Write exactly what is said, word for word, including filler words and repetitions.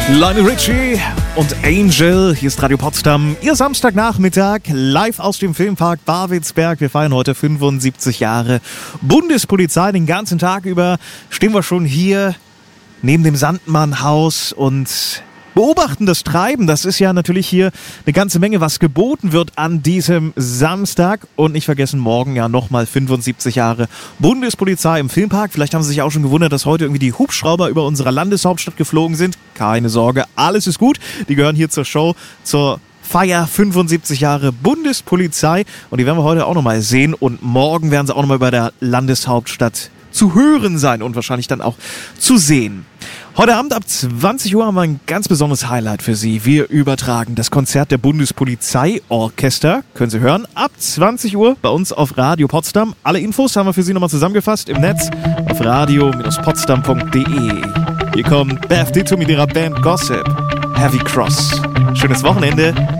Lionel Richie und Angel, hier ist Radio Potsdam, Ihr Samstagnachmittag, live aus dem Filmpark Babelsberg. Wir feiern heute fünfundsiebzig Jahre Bundespolizei. Den ganzen Tag über stehen wir schon hier neben dem Sandmannhaus und beobachten das Treiben. Das ist ja natürlich hier eine ganze Menge, was geboten wird an diesem Samstag. Und nicht vergessen, morgen ja nochmal fünfundsiebzig Jahre Bundespolizei im Filmpark. Vielleicht haben Sie sich auch schon gewundert, dass heute irgendwie die Hubschrauber über unserer Landeshauptstadt geflogen sind. Keine Sorge, alles ist gut. Die gehören hier zur Show, zur Feier fünfundsiebzig Jahre Bundespolizei. Und die werden wir heute auch nochmal sehen. Und morgen werden sie auch nochmal über der Landeshauptstadt zu hören sein und wahrscheinlich dann auch zu sehen. Heute Abend ab zwanzig Uhr haben wir ein ganz besonderes Highlight für Sie. Wir übertragen das Konzert der Bundespolizeiorchester. Können Sie hören, ab zwanzig Uhr bei uns auf Radio Potsdam. Alle Infos haben wir für Sie nochmal zusammengefasst im Netz auf radio Bindestrich potsdam punkt de. Hier kommt Beth Ditto mit ihrer Band Gossip. Heavy Cross. Schönes Wochenende.